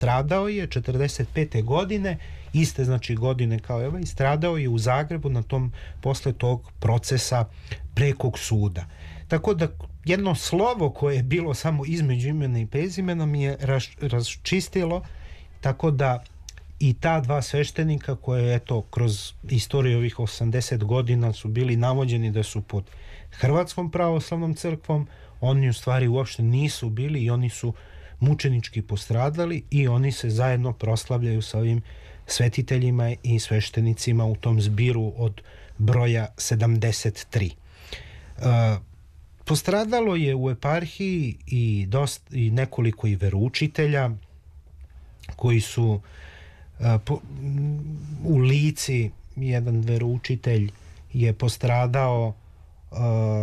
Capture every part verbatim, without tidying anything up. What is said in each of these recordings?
stradao je četrdeset pete godine, iste znači godine kao ovaj, stradao je u Zagrebu na tom, posle tog procesa prekog suda. Tako da jedno slovo koje je bilo samo između imena i prezimena mi je raz, razčistilo, tako da i ta dva sveštenika koje eto kroz istoriju ovih osamdeset godina su bili navođeni da su pod Hrvatskom pravoslavnom crkvom, oni u stvari uopšte nisu bili i oni su mučenički postradali i oni se zajedno proslavljaju sa ovim svetiteljima i sveštenicima u tom zbiru od broja sedamdeset tri. Uh, postradalo je u eparhiji i, dost, i nekoliko i veroučitelja koji su uh, po, u Lici jedan veroučitelj je postradao uh,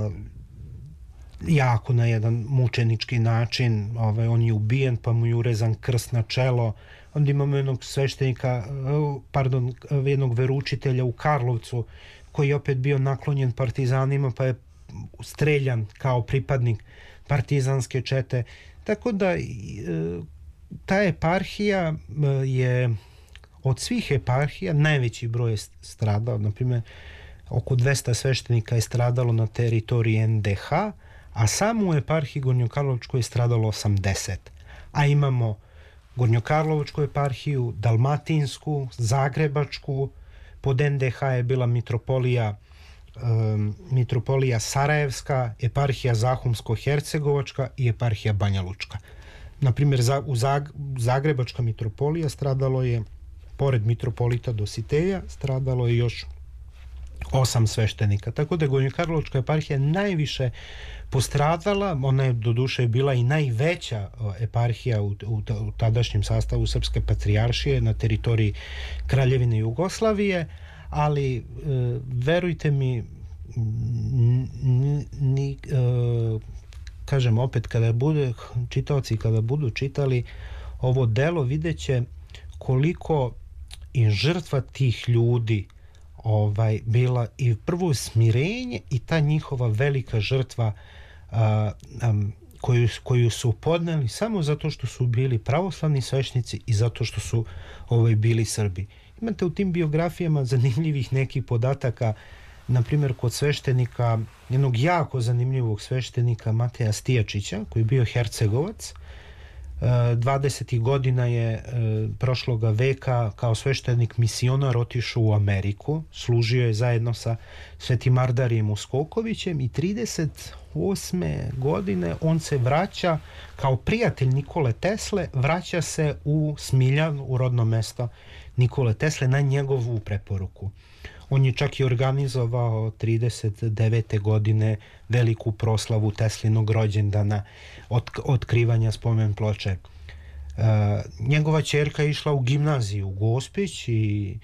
jako na jedan mučenički način, ovaj, on je ubijen pa mu je urezan krst na čelo. Onda imamo jednog sveštenika, pardon, jednog veroučitelja u Karlovcu koji je opet bio naklonjen partizanima pa je streljan kao pripadnik partizanske čete. Tako da ta eparhija je od svih eparhija najveći broj je stradao. Naprimjer, oko dvesta sveštenika je stradalo na teritoriji en de ha, a samo u eparhiji Gornjokarlovačkoj je stradalo osamdeset. A imamo Gornjokarlovačku eparhiju, Dalmatinsku, Zagrebačku, pod en de ha je bila mitropolija, um, mitropolija Sarajevska, eparhija Zahumsko-Hercegovačka i eparhija Banjalučka. Naprimjer, za, u Zag, Zagrebačka mitropolija stradalo je, pored mitropolita Dositeja, stradalo je još osam sveštenika. Tako da je Gornjokarlovačka eparhija najviše postradala, ona je doduše bila i najveća eparhija u, u, u tadašnjem sastavu Srpske patrijaršije na teritoriji Kraljevine Jugoslavije, ali e, verujte mi, n, n, e, kažem opet, kada bude čitaoci kada budu čitali ovo delo, vidjet će koliko i žrtva tih ljudi ovaj, bila i prvo smirenje i ta njihova velika žrtva a, a, koju, koju su podneli samo zato što su bili pravoslavni svešnici i zato što su ovaj, bili Srbi. Imate u tim biografijama zanimljivih nekih podataka, na primjer kod sveštenika, jednog jako zanimljivog sveštenika Mateja Stijačića, koji je bio Hercegovac, dvadesetih godina je prošloga veka kao sveštenik misionar otišao u Ameriku, služio je zajedno sa Svetim Ardarijem Uskokovićem i trideset osme godine on se vraća kao prijatelj Nikole Tesle, vraća se u Smiljan, u rodno mesto Nikole Tesle, na njegovu preporuku. On je čak i organizovao trideset devete godine veliku proslavu Teslinog rođendana, od, otkrivanja spomen ploče. E, njegova ćerka je išla u gimnaziju u Gospić, i,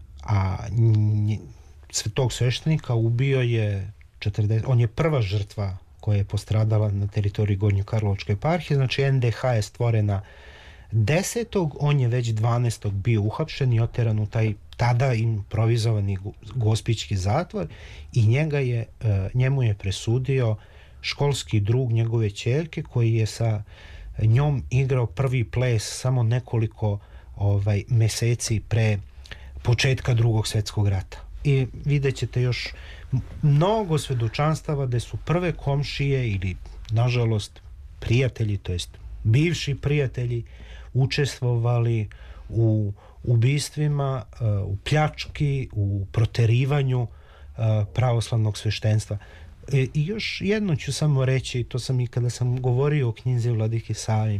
a nj, tog sveštenika ubio je četrdeset, on je prva žrtva koja je postradala na teritoriji Gornjokarlovačke eparhije, znači en de ha je stvorena desetog, on je već dvanaestog bio uhapšen i oteran u taj tada improvizovani gospićki zatvor i njega je, njemu je presudio školski drug njegove ćerke koji je sa njom igrao prvi ples samo nekoliko ovaj, meseci pre početka Drugog svjetskog rata. I vidjet ćete još mnogo svedočanstava da su prve komšije ili nažalost prijatelji, to jest bivši prijatelji, učestvovali u ubistvima, u pljački, u proterivanju pravoslavnog sveštenstva. I još jedno ću samo reći, to sam i kada sam govorio o knjizi Vladike Savi.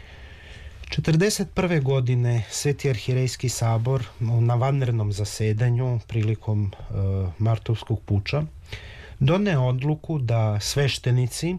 četrdeset prve godine Sveti arhirejski sabor na vanrednom zasedanju prilikom martovskog puča doneo odluku da sveštenici,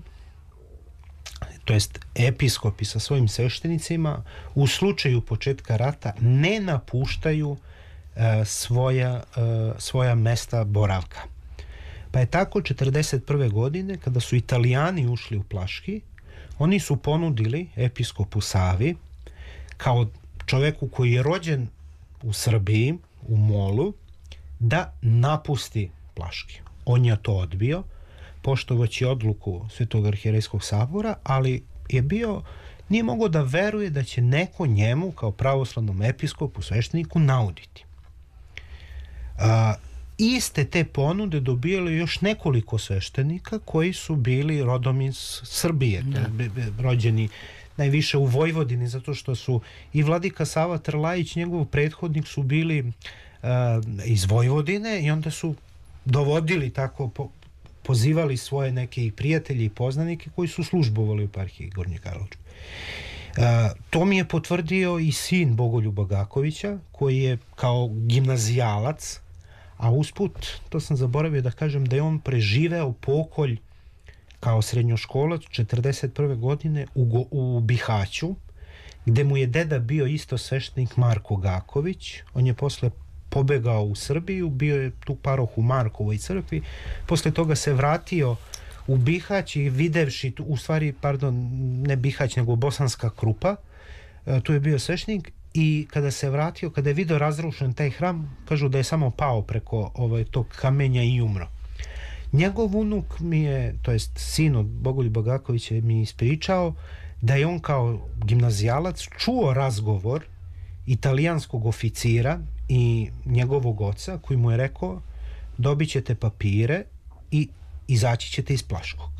to jest episkopi sa svojim sveštenicima, u slučaju početka rata ne napuštaju uh, svoja, uh, svoja mesta boravka. Pa je tako četrdeset prve godine, kada su Italijani ušli u Plaški, oni su ponudili episkopu Savi, kao čoveku koji je rođen u Srbiji, u Molu, da napusti Plaški. On je to odbio, poštovaći odluku Svetog arhirejskog sabora, ali je bio nije mogao da veruje da će neko njemu kao pravoslavnom episkopu, svešteniku, nauditi. A, iste te ponude dobijali još nekoliko sveštenika koji su bili rodom iz Srbije, da. rođeni najviše u Vojvodini, zato što su i vladika Sava Trlajić, njegov prethodnik, su bili uh, iz Vojvodine i onda su dovodili tako, po, pozivali svoje neke prijatelje i poznanike koji su službovali u eparhiji Gornje Karlovačke. Uh, to mi je potvrdio i sin Bogoljuba Gakovića, koji je kao gimnazijalac, a usput, to sam zaboravio da kažem, da je on preživeo pokolj kao srednjoškolac četrdeset prve godine u, u Bihaću, gde mu je deda bio isto sveštenik Marko Gaković. On je posle pobegao u Srbiju, bio je tu paroh u Markovoj crkvi, posle toga se vratio u Bihać i videvši, u stvari, pardon, ne Bihać, nego Bosanska Krupa, tu je bio sveštenik. I kada se vratio, kada je video razrušen taj hram, kažu da je samo pao preko ovaj, tog kamenja i umro. Njegov unuk mi je, to jest sin od Bogoljuba Gakovića, mi je ispričao da je on kao gimnazijalac čuo razgovor italijanskog oficira i njegovog oca, koji mu je rekao: dobit ćete papire i izaći ćete iz Plaškog.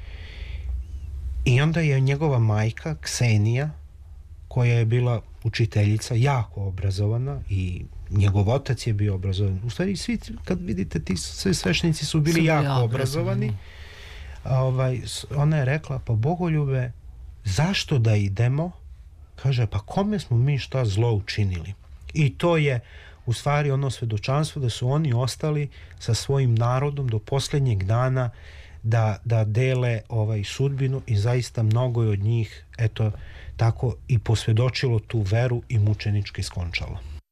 I onda je njegova majka Ksenija, koja je bila učiteljica, jako obrazovana, i njegov otac je bio obrazovan. U stvari, svi, kad vidite, ti svi sveštenici su bili jako, jako obrazovani. Ovaj, ona je rekla: pa Bogoljube, zašto da idemo? Kaže: pa kome smo mi šta zlo učinili? I to je u stvari ono svedočanstvo da su oni ostali sa svojim narodom do posljednjeg dana da, da dele ovaj sudbinu, i zaista mnogo je od njih, eto, tako i posvjedočilo tu veru i mučenički skončalo.